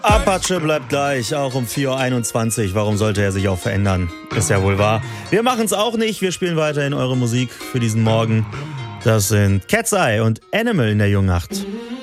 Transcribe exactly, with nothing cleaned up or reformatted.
Apache bleibt gleich, auch um vier Uhr einundzwanzig. Warum sollte er sich auch verändern? Ist ja wohl wahr. Wir machen es auch nicht. Wir spielen weiterhin eure Musik für diesen Morgen. Das sind Cat's Eye und Animal in der Jungnacht.